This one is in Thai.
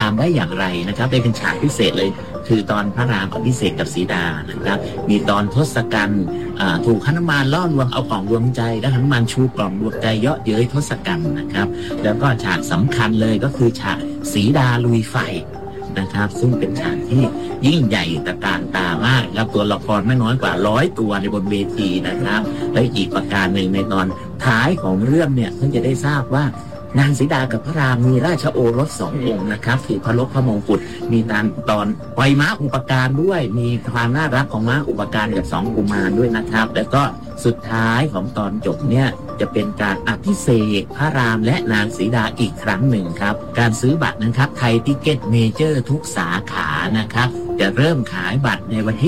ามได้อย่างไรนะครับได้เป็นฉากพิเศษเลยคือตอนพระรามอภิเษกกับสีดานะครับมีตอนทศกัณฐ์ถูกหนุมานล่อลวงเอากล่องดวงใจและหนุมานชูกล่องดวงใจเยาะเย้ยทศกัณฐ์นะครับแล้วก็ฉากสำคัญเลยก็คือฉากสีดาลุยไฟนะครับซึ่งเป็นฉากที่ยิ่งใหญ่ตระการตามากครับตัวละครไม่น้อยกว่า100ตัวในบนเวทีนะครับและอีกประการหนึ่งในตอนท้ายของเรื่องเนี่ยท่านจะได้ทราบว่านางสีดากับพระรามมีราชโอรส2 องค์นะครับถือพระลบพระมงกุฎมีตอนปล่อยม้าอุปการด้วยมีความน่ารักของม้าอุปการกับ2 กุมารด้วยนะครับแล้วก็สุดท้ายของตอนจบเนี่ยจะเป็นการอภิเษกพระรามและนางสีดาอีกครั้งหนึ่งครับการซื้อบัตรนะครับไทยทิเก็ตเมเจอร์ทุกสาขานะครับจะเริ่มขายบัตรในวันที่